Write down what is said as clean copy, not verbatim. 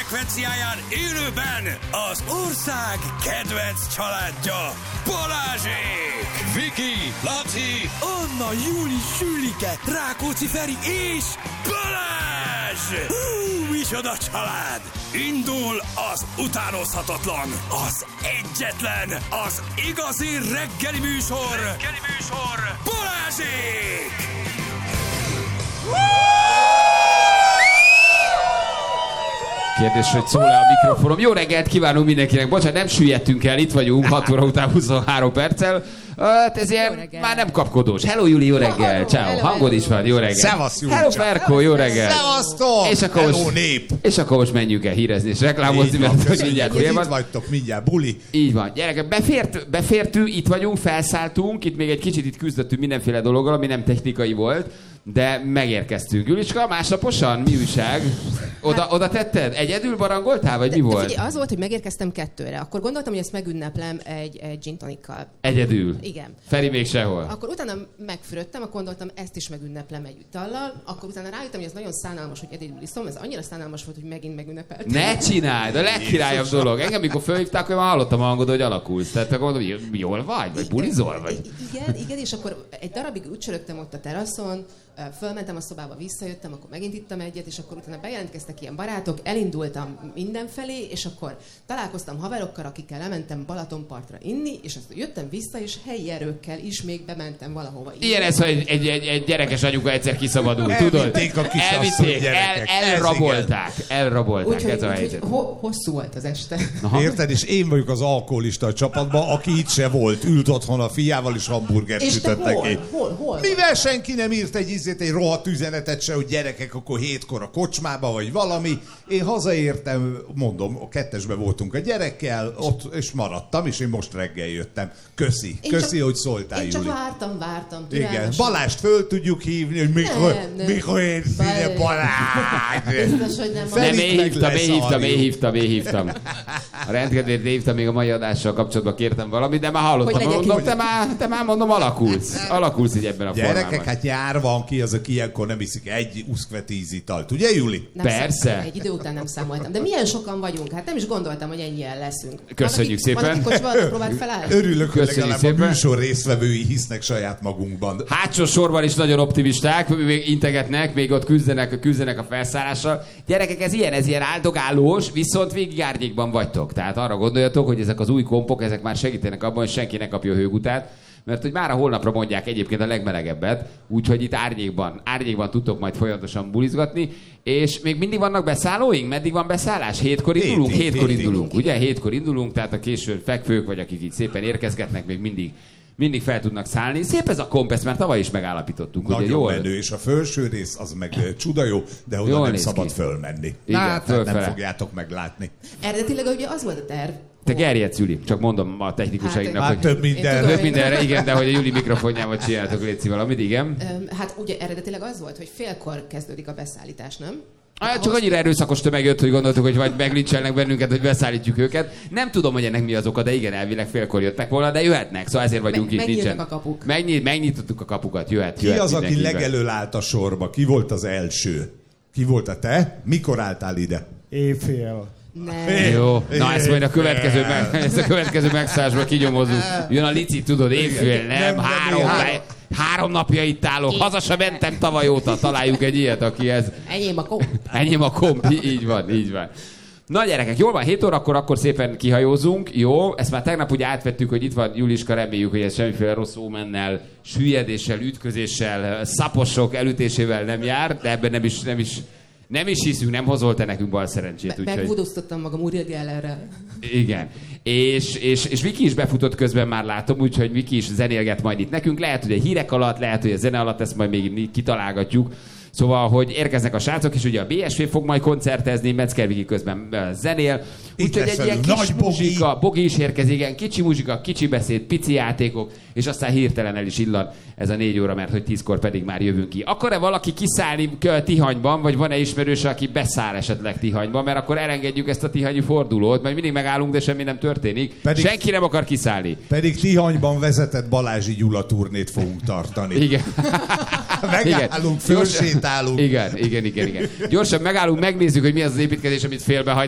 frekvenciáján élőben az ország kedvenc családja, Balázsék! Viki, Laci, Anna, Júli, Sülike, Rákóczi Feri és Balázs! Micsoda család! Indul az utánozhatatlan, az egyetlen, az igazi reggeli műsor, Balázsék! Kérdés, hogy szól-e a mikrofonom. Jó reggelt kívánunk mindenkinek. Bocsánat, nem süllyedtünk el, itt vagyunk 6 óra után 23 perccel. Hát ez ilyen már nem kapkodós. Hello Júli, jó reggel. Ciao. Hangod is van, jó reggel. Szevasz Júli. Hello Ferko, jó reggel. Szevasztok. Hello nép. És akkor most menjünk el hírezni és reklámozni, mert hogy mindjárt fél van. Itt vagytok, mindjárt buli. Így van. Gyerekek, befértünk, itt vagyunk, felszálltunk, itt még egy kicsit itt küzdöttünk mindenféle dologgal, ami nem technikai volt, de megérkeztünk. Julicska, másnaposan mi újság? Oda tetted? Egyedül barangoltál, vagy mi volt? Figyelj, az volt, hogy megérkeztem 2-re. Akkor gondoltam, hogy ezt megünneplem egy gin tonikkal. Egyedül? Igen. Feri még sehol? Akkor utána megfürödtem, akkor gondoltam, ezt is megünneplem egy itallal. Akkor utána rájöttem, hogy ez nagyon szánalmas, hogy egyedül iszom. Ez annyira szánalmas volt, hogy megint megünnepeltem. Ne csináld, a legkirályabb dolog. Engem, mikor fölhívták, hogy már hallottam a hangod, hogy alakulsz. Tehát akkor mondom, jól vagy bulizol vagy? Igen, és akkor egy darabig úgy csörögtem ott a teraszon, fölmentem a szobába, visszajöttem, akkor megint ittam egyet, és akkor utána bejelentkeztek ilyen barátok, elindultam mindenfelé, és akkor találkoztam haverokkal, akikkel lementem Balatonpartra inni, és aztán jöttem vissza, és helyi erőkkel is még bementem valahova inni. Ilyen ez, hogy egy gyerekes anyuka egyszer kiszabadult, tudod? Elvitték a kisasszony gyerekek. Elrabolták, úgyhogy, ez a helyzet. Hosszú volt az este. Aha. Érted? És én vagyok az alkoholista a csapatban, aki itt se volt, ült otthon a fiával, és hamburgert sütöttek ki. Hol? Mivel senki nem írt egy rohadt üzenetet se, hogy gyerekek, akkor 7-kor a kocsmába, vagy valami. Én hazaértem, mondom, a 2-esben voltunk a gyerekkel, ott, és maradtam, és én most reggel jöttem. Köszi, hogy szóltál, Júli. Én csak vártam. Igen, Balást föl tudjuk hívni, hogy mikor én színe Balázs. Biztos, hogy nem. Nem, én hívtam. A rendkedvét hívtam, még a mai adással kapcsolatban kértem valamit, de már hallottam, mondom, te már mondom, alakulsz így ebben a formában. Gyerekek, hát nyár van ki, az, aki ilyenkor nem iszik egy uszkvetíz italt. Ugye, Júli? Persze. Egy idő után nem számoltam. De milyen sokan vagyunk? Hát nem is gondoltam, hogy ennyien leszünk. Köszönjük szépen. Van, akik próbált felállni. Örülök, hogy legalább a műsor résztvevői hisznek saját magunkban. Hátsó sorban is nagyon optimisták, még integetnek, még ott küzdenek a felszállással. Gyerekek, ez ilyen áldogálós, viszont végig árnyékban vagytok. Tehát arra gondoljatok, hogy ezek az új kompok, ezek már segítenek abban, hogy senki ne kapja a hőgutát. Mert hogy már a holnapra mondják egyébként a legmelegebbet, úgyhogy itt árnyékban tudtok majd folyamatosan bulizgatni, és még mindig vannak beszállóink? Meddig van beszállás? 7-kor indulunk? 7-kor indulunk, ugye? 7-kor indulunk, tehát a késő fekvők, vagy akik így szépen érkezgetnek, még mindig fel tudnak szállni. Szép ez a komp, ezt már tavaly is megállapítottuk. Nagyon ugye, jól? menő, és a felső rész az meg csuda jó, de oda nem szabad fölmenni. Igen, hát nem fogjátok meglátni. Eredetileg ugye az volt a terv. Te gerjedsz, Júli, csak mondom a technikusainknak, hogy... több mindenre, igen, de hogy a Júli mikrofonjával csináltok, létszi valamit, igen. Hát ugye eredetileg az volt, hogy félkor kezdődik a beszállítás, nem? Csak annyira erőszakos tömeg jött, hogy gondoltuk, hogy vagy meglincselnek bennünket, hogy beszállítjuk őket. Nem tudom, hogy ennek mi az oka, de igen, elvileg félkor jöttek volna, de jöhetnek, szóval ezért vagyunk itt, nincsen. A kapuk. Megnyitottuk a kapukat, jöhet. Ki az, aki legelől állt a sorba? Ki volt az első? Ki volt a te? Mikor álltál ide? Éjfél. Jó, na ezt majd a következő megszállásban kinyomozunk. Jön a lici, tudod, évfél, nem, 3 napja itt állok, haza sem mentem tavaly óta, találjuk egy ilyet, aki ez... Enyém a komp, így van. Na gyerekek, jól van, 7 órakor akkor szépen kihajózunk, jó? Ezt már tegnap ugye átvettük, hogy itt van Juliska, reméljük, hogy ez semmiféle rossz ómennel, süllyedéssel, ütközéssel, szaposok elütésével nem jár, de ebben nem is hiszünk, nem hozol te nekünk bal szerencsét. Megvudoztattam magam Uri Gellerrel. Igen. És Viki is befutott közben, már látom, úgyhogy Viki is zenélget majd itt nekünk. Lehet, hogy a hírek alatt, lehet, hogy a zene alatt ezt majd még kitalálgatjuk. Szóval, hogy érkeznek a srácok, és ugye a BSV fog majd koncertezni, Metzger Viki közben zenél. Úgyhogy egy ilyen kis muzsika, Bogi is érkezik, igen, kicsi muzsika, kicsi beszéd, pici játékok, és aztán hirtelen el is illan ez a 4 óra, mert hogy 10-kor pedig már jövünk ki. Akar-e valaki kiszállni Tihanyban, vagy van-e ismerős, aki beszáll esetleg Tihanyban, mert akkor elengedjük ezt a tihanyi fordulót, mert mindig megállunk, de semmi nem történik. Senki nem akar kiszállni. Pedig Tihanyban vezetett Balázsi Gyula turnét fogunk tartani. Igen. Megállunk, fölsétálunk. Igen. Gyorsan megállunk, megnézzük, hogy mi az az építkezés, amit félbehagy.